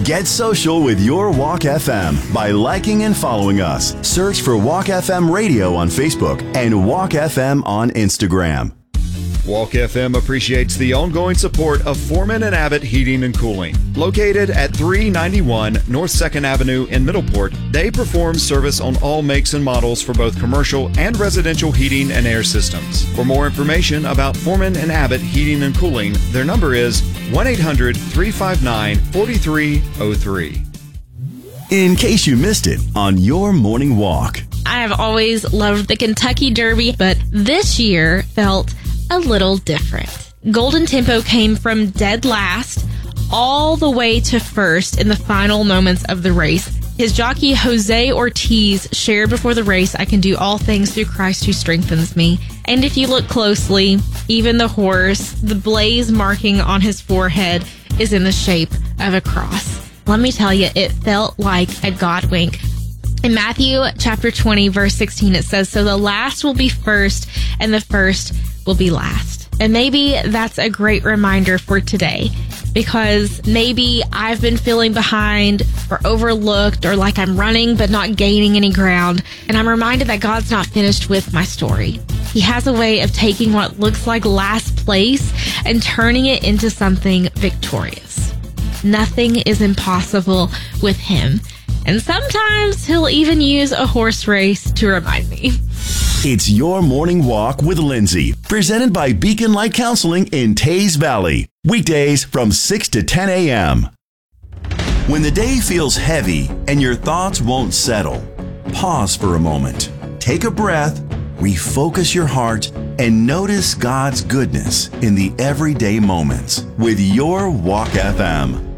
Get social with your Walk FM by liking and following us. Search for Walk FM Radio on Facebook and Walk FM on Instagram. Walk FM appreciates the ongoing support of Foreman and Abbott Heating and Cooling. Located at 391 North 2nd Avenue in Middleport, they perform service on all makes and models for both commercial and residential heating and air systems. For more information about Foreman and Abbott Heating and Cooling, their number is 1-800-359-4303. In case you missed it on your morning walk. I have always loved the Kentucky Derby, but this year felt a little different. Golden Tempo came from dead last all the way to first in the final moments of the race. His jockey Jose Ortiz shared before the race, "I can do all things through Christ who strengthens me." And if you look closely, even the horse, the blaze marking on his forehead is in the shape of a cross. Let me tell you, it felt like a God wink. In Matthew chapter 20, verse 16, it says, "So the last will be first, and the first will be last." And maybe that's a great reminder for today, because maybe I've been feeling behind or overlooked or like I'm running but not gaining any ground. And I'm reminded that God's not finished with my story. He has a way of taking what looks like last place and turning it into something victorious. Nothing is impossible with him. And sometimes he'll even use a horse race to remind me. It's your morning walk with Lindsay, presented by Beacon Light Counseling in Taze Valley. Weekdays from 6 to 10 a.m. When the day feels heavy and your thoughts won't settle, pause for a moment. Take a breath, refocus your heart, and notice God's goodness in the everyday moments with your Walk FM.